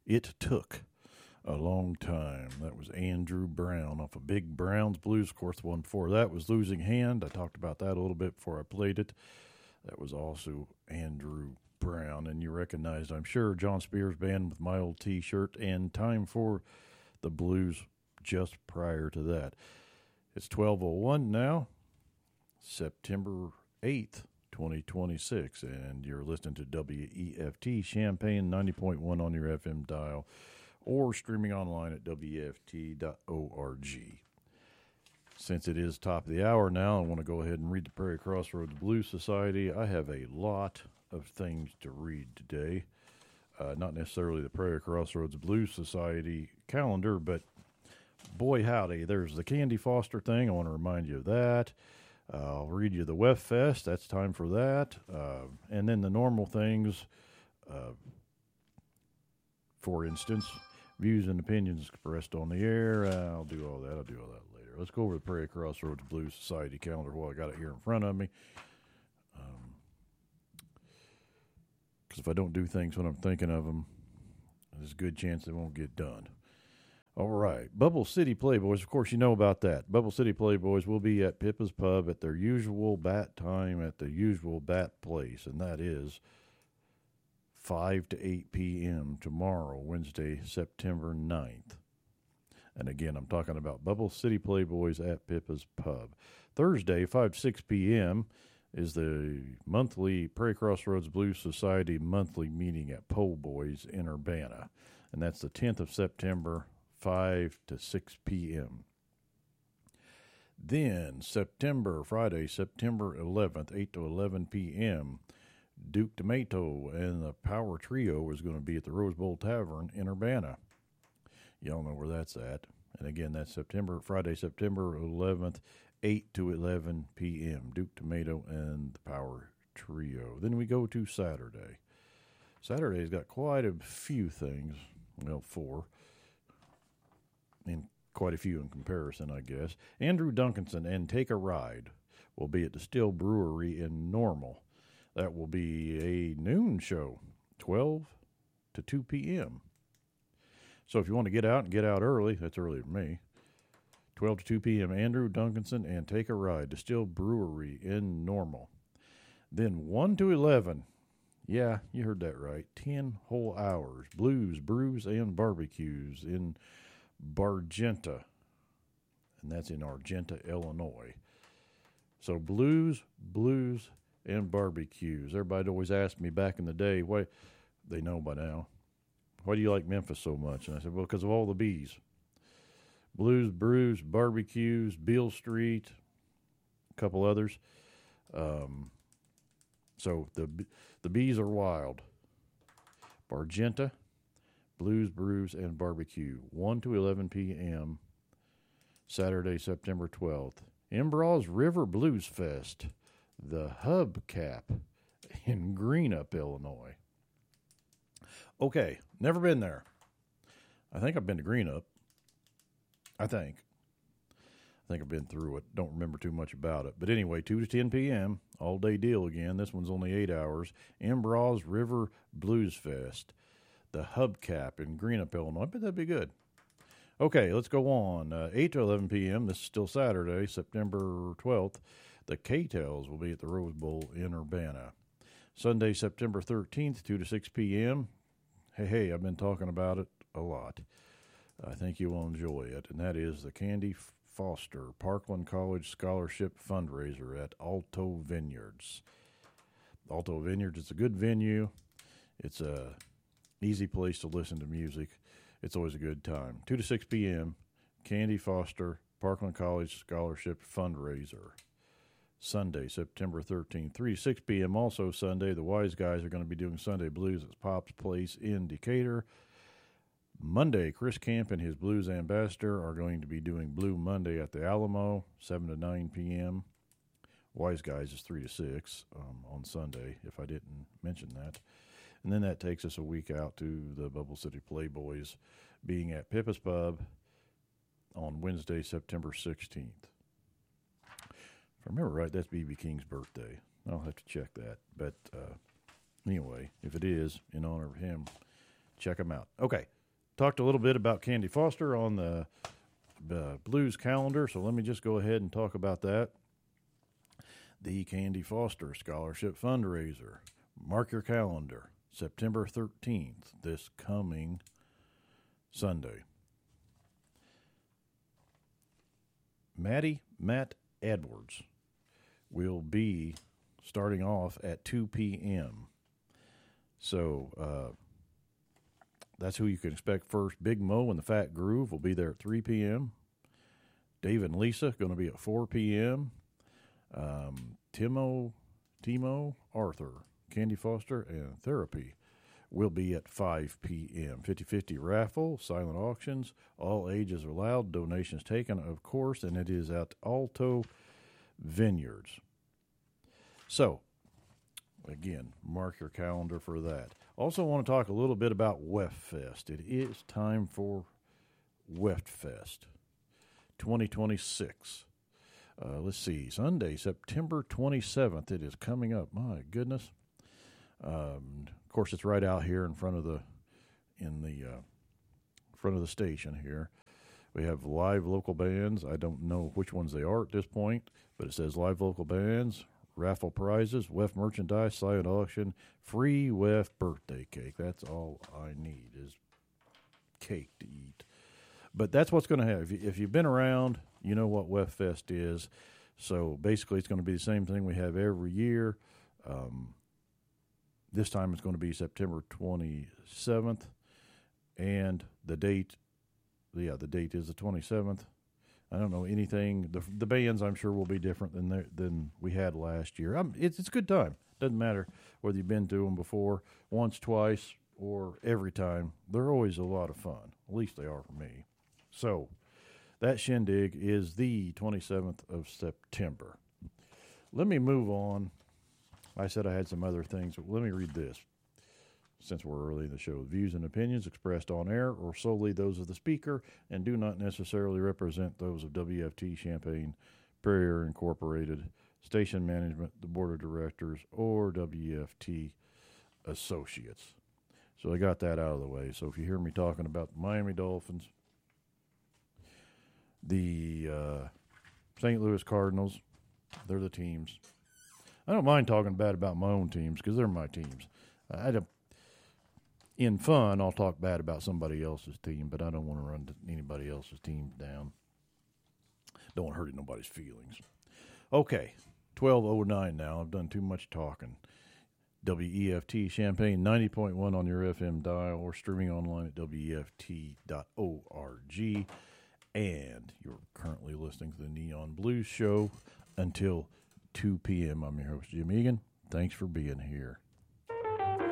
It Took a Long Time. That was Andrew Brown off of Big Brown's Blues. Of course, the one before that was Losing Hand. I talked about that a little bit before I played it. That was also Andrew Brown. And you recognized, I'm sure, John Spears Band with My Old T-Shirt and Time for the Blues just prior to that. It's 12:01 now, September 8th, 2026, and you're listening to WEFT Champaign 90.1 on your FM dial or streaming online at WEFT.org. Since it is top of the hour now, I want to go ahead and read the Prairie Crossroads Blues Society. I have a lot of things to read today. Not necessarily the Prairie Crossroads Blues Society calendar, but boy howdy, there's the Candy Foster thing. I want to remind you of that. I'll read you the WEF Fest. That's time for that. And then the normal things, for instance, views and opinions expressed on the air. I'll do all that later. Let's go over the Prairie Crossroads Blues Society calendar while I got it here in front of me. Because if I don't do things when I'm thinking of them, there's a good chance they won't get done. All right, Bubble City Playboys, of course you know about that. Bubble City Playboys will be at Pippa's Pub at their usual bat time at the usual bat place, and that is 5 to 8 p.m. tomorrow, Wednesday, September 9th. And again, I'm talking about Bubble City Playboys at Pippa's Pub. Thursday, 5 to 6 p.m. is the monthly Prairie Crossroads Blues Society monthly meeting at Po' Boys in Urbana, and that's the 10th of September, 5 to 6 p.m. Then Friday, September 11th, 8 to 11 p.m., Duke Tomato and the Power Trio is going to be at the Rose Bowl Tavern in Urbana. Y'all know where that's at. And again, that's Friday, September 11th, 8 to 11 p.m., Duke Tomato and the Power Trio. Then we go to Saturday. Saturday's got quite a few things, 4. And quite a few in comparison, I guess. Andrew Duncanson and Take a Ride will be at the Still Brewery in Normal. That will be a noon show, 12 to 2 p.m. So if you want to get out and get out early, that's early for me, 12 to 2 p.m., Andrew Duncanson and Take a Ride, the Still Brewery in Normal. Then 1 to 11, yeah, you heard that right, 10 whole hours, blues, brews, and barbecues in Bargenta, and that's in Argenta, Illinois. So blues, and barbecues. Everybody always asked me back in the day, why, they know by now, why do you like Memphis so much? And I said, well, because of all the bees. Blues, brews, barbecues, Beale Street, a couple others. So the bees are wild. Bargenta, blues, brews, and barbecue, 1 to 11 p.m., Saturday, September 12th. Embro's River Blues Fest, the Hubcap in Greenup, Illinois. Okay, never been there. I think I've been to Greenup. I think I've been through it. Don't remember too much about it. But anyway, 2 to 10 p.m., all-day deal again. This one's only 8 hours. Embro's River Blues Fest, the Hubcap in Greenup, Illinois. I bet that'd be good. Okay, let's go on. 8 to 11 p.m., this is still Saturday, September 12th. The K-Tels will be at the Rose Bowl in Urbana. Sunday, September 13th, 2 to 6 p.m. Hey, I've been talking about it a lot. I think you will enjoy it, and that is the Candy Foster Parkland College Scholarship Fundraiser at Alto Vineyards. Alto Vineyards is a good venue. It's a easy place to listen to music. It's always a good time. 2 to 6 p.m., Candy Foster Parkland College Scholarship Fundraiser. Sunday, September 13th, 3 to 6 p.m. Also Sunday, the Wise Guys are going to be doing Sunday Blues at Pop's Place in Decatur. Monday, Chris Camp and his Blues Ambassador are going to be doing Blue Monday at the Alamo, 7 to 9 p.m. Wise Guys is 3 to 6 on Sunday, if I didn't mention that. And then that takes us a week out to the Bubble City Playboys being at Pippa's Pub on Wednesday, September 16th. If I remember right, that's B.B. King's birthday. I'll have to check that. But anyway, if it is, in honor of him, check him out. Okay. talked a little bit about Candy Foster on the Blues calendar, so let me just go ahead and talk about that. The Candy Foster Scholarship Fundraiser. Mark your calendar, September 13th, this coming Sunday. Matt Edwards will be starting off at 2 p.m. So that's who you can expect first. Big Mo and the Fat Groove will be there at 3 p.m. Dave and Lisa going to be at 4 p.m. Timo Arthur, Candy Foster, and Therapy will be at 5 p.m. 50-50 raffle, silent auctions, all ages are allowed, donations taken, of course, and it is at Alto Vineyards. So, again, mark your calendar for that. Also want to talk a little bit about WEFFest. It is time for WEFFest 2026. Let's see, Sunday, September 27th. It is coming up. My goodness. Of course, it's right out here in front of the station here. We have live local bands. I don't know which ones they are at this point, but it says live local bands, raffle prizes, WEF merchandise, silent auction, free WEF birthday cake. That's all I need is cake to eat. But that's what's going to have. If you've been around, you know what WEFFest is. So basically it's going to be the same thing we have every year. This time it's going to be September 27th. And the date is the 27th. I don't know anything. The bands, I'm sure, will be different than we had last year. It's a good time. Doesn't matter whether you've been to them before, once, twice, or every time. They're always a lot of fun. At least they are for me. So that shindig is the 27th of September. Let me move on. I said I had some other things, but let me read this. Since we're early in the show, views and opinions expressed on air are solely those of the speaker and do not necessarily represent those of WFT Champaign Prairie Incorporated, station management, the board of directors, or WFT associates. So I got that out of the way. So if you hear me talking about the Miami Dolphins, the St. Louis Cardinals, they're the teams. I don't mind talking bad about my own teams because they're my teams. In fun, I'll talk bad about somebody else's team, but I don't want to run anybody else's team down. Don't want to hurt nobody's feelings. Okay, 12:09 now. I've done too much talking. WEFT Champaign 90.1 on your FM dial or streaming online at WEFT.org. And you're currently listening to the Neon Blues Show until 2 p.m. I'm your host, Jim Egan. Thanks for being here.